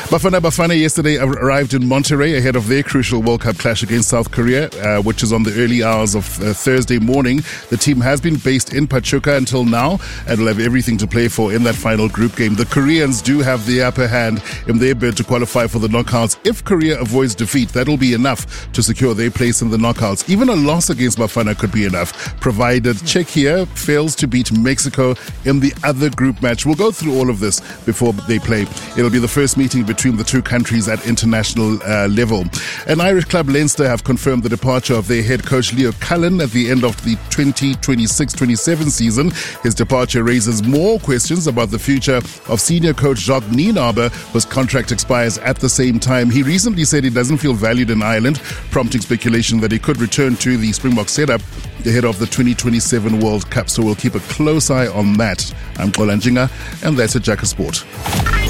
Bafana yesterday arrived in Monterrey ahead of their crucial World Cup clash against South Korea, which is on the early hours of Thursday morning. The team has been based in Pachuca until now and will have everything to play for in that final group game. The Koreans do have the upper hand in their bid to qualify for the knockouts. If Korea avoids defeat, that'll be enough to secure their place in the knockouts. Even a loss against Bafana could be enough, provided Czechia fails to beat Mexico in the other group match. We'll go through all of this before they play. It'll be the first meeting between the two countries at international level. An Irish club, Leinster, have confirmed the departure of their head coach Leo Cullen at the end of the 2026-27 season. His departure raises more questions about the future of senior coach Jacques Nienaber, whose contract expires at the same time. He recently said he doesn't feel valued in Ireland, prompting speculation that he could return to the Springbok setup ahead of the 2027 World Cup. So we'll keep a close eye on that. I'm Xola Njinga, and that's a Jacker Sport.